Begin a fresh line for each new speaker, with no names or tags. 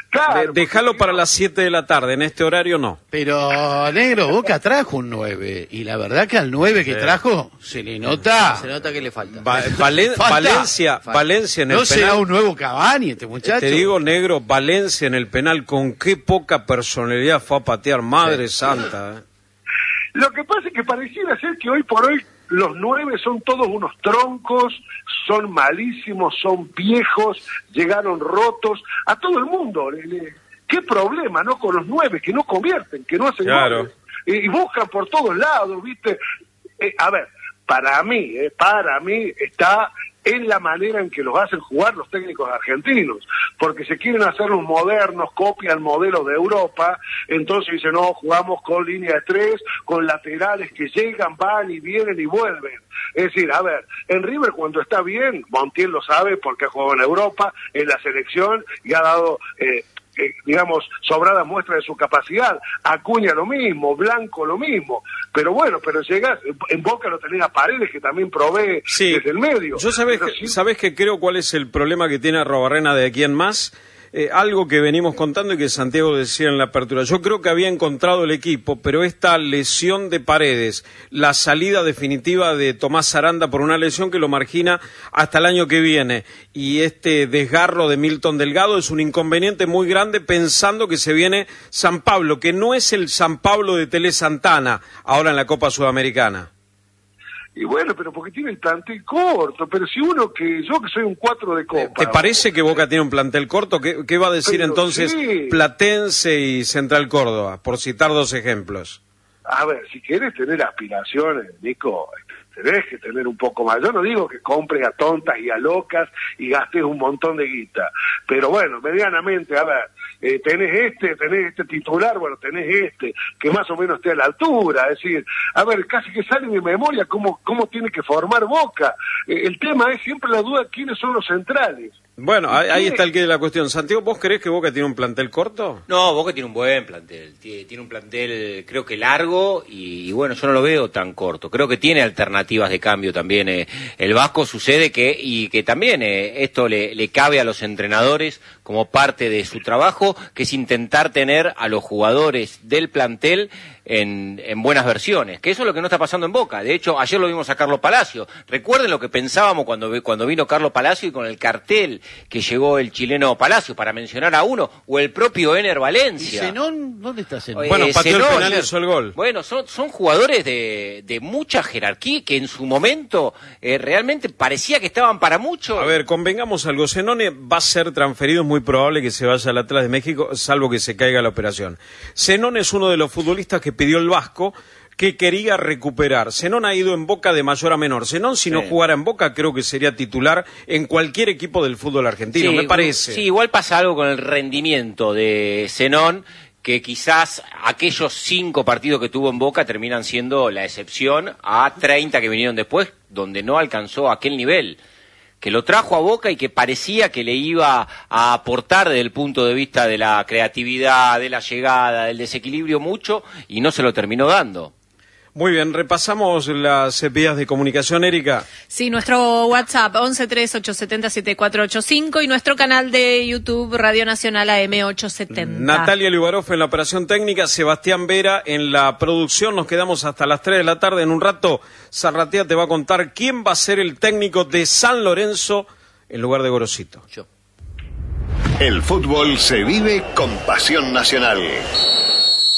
Claro.
Déjalo para las 7 de la tarde, en este horario no.
Pero, negro, Boca trajo un 9. Y la verdad que al 9 que trajo, se le nota.
Se nota que le falta.
Valencia en el
¿No
penal.
será un nuevo Cavani este muchacho?
Te digo, negro, Valencia en el penal, con qué poca personalidad fue a patear, madre santa.
Lo que pasa es que pareciera ser que hoy por hoy los 9 son todos unos troncos, son malísimos, son viejos, llegaron rotos, a todo el mundo. ¿Qué problema, no? Con los 9, que no convierten, que no hacen goles. Y buscan por todos lados, ¿viste? A ver, para mí está en la manera en que los hacen jugar los técnicos argentinos, porque se quieren hacer los modernos, copian modelos de Europa, entonces dicen, no, jugamos con línea de 3, con laterales que llegan, van y vienen y vuelven. Es decir, a ver, en River cuando está bien, Montiel lo sabe porque ha jugado en Europa, en la selección, y ha dado... digamos, sobrada muestra de su capacidad. Acuña lo mismo, Blanco lo mismo, pero bueno, pero llegas, en Boca lo tenés a Paredes, que también provee desde el medio.
Yo sabés que creo cuál es el problema que tiene Arrobarrena de aquí en más. Algo que venimos contando y que Santiago decía en la apertura. Yo creo que había encontrado el equipo, pero esta lesión de Paredes, la salida definitiva de Tomás Aranda por una lesión que lo margina hasta el año que viene, y este desgarro de Milton Delgado es un inconveniente muy grande pensando que se viene San Pablo, que no es el San Pablo de Tele Santana ahora en la Copa Sudamericana.
Y bueno, pero porque tiene el plantel corto, pero si yo que soy un 4 de Copa...
¿Te parece que Boca tiene un plantel corto? ¿Qué va a decir pero entonces Platense y Central Córdoba, por citar dos ejemplos?
A ver, si quieres tener aspiraciones, Nico, tenés que tener un poco más. Yo no digo que compres a tontas y a locas y gastes un montón de guita, pero bueno, medianamente, a ver... tenés este titular, bueno, tenés este, que más o menos esté a la altura, es decir, a ver, casi que sale de memoria cómo tiene que formar Boca. El tema es siempre la duda, ¿quiénes son los centrales?
Bueno, ahí está el quid de la cuestión. Santiago, ¿vos creés que Boca tiene un plantel corto?
No, Boca tiene un buen plantel, tiene un plantel creo que largo y bueno, yo no lo veo tan corto, creo que tiene alternativas de cambio también. El Vasco sucede que también esto le cabe a los entrenadores como parte de su trabajo, que es intentar tener a los jugadores del plantel en buenas versiones, que eso es lo que no está pasando en Boca. De hecho, ayer lo vimos a Carlos Palacio. Recuerden lo que pensábamos cuando vino Carlos Palacio y con el cartel que llegó el chileno Palacio, para mencionar a uno, o el propio Ener Valencia.
¿Y Zenón? ¿Dónde está Zenón?
Bueno, pateó el penal y hizo el gol.
Bueno, son jugadores de mucha jerarquía que en su momento realmente parecía que estaban para mucho.
A ver, convengamos algo. Zenone va a ser transferido, es muy probable que se vaya al Atlas de México, salvo que se caiga la operación. Zenone es uno de los futbolistas que pidió el Vasco, que quería recuperar. Zenón ha ido en Boca de mayor a menor. Zenón, si no jugara en Boca, creo que sería titular en cualquier equipo del fútbol argentino, me parece.
Sí, igual pasa algo con el rendimiento de Zenón, que quizás aquellos 5 partidos que tuvo en Boca terminan siendo la excepción a 30 que vinieron después, donde no alcanzó aquel nivel, que lo trajo a Boca y que parecía que le iba a aportar desde el punto de vista de la creatividad, de la llegada, del desequilibrio mucho, y no se lo terminó dando.
Muy bien, repasamos las vías de comunicación, Erika.
Sí, nuestro WhatsApp 1138707485 y nuestro canal de YouTube Radio Nacional AM870.
Natalia Liubarov en la operación técnica, Sebastián Vera en la producción. Nos quedamos hasta las 3 de la tarde. En un rato, Zarratea te va a contar quién va a ser el técnico de San Lorenzo en lugar de Gorosito.
El fútbol se vive con pasión nacional.